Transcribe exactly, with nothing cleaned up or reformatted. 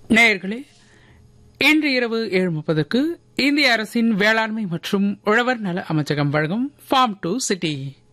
நேயர்களே, இன்று இரவு ஏழு முப்பதுக்கு இந்திய அரசின் வேளாண்மை மற்றும் உழவர் நல அமைச்சகம் வழங்கும் ஃபார்ம் டு சிட்டி.